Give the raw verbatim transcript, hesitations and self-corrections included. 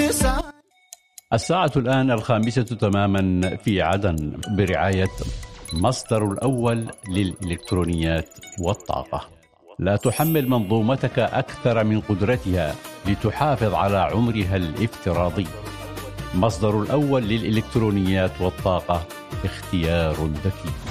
الساعة الآن الخامسة تماما في عدن برعاية مصدر الأول للإلكترونيات والطاقة. لا تحمل منظومتك أكثر من قدرتها لتحافظ على عمرها الافتراضي. مصدر الأول للإلكترونيات والطاقة، اختيار ذكي.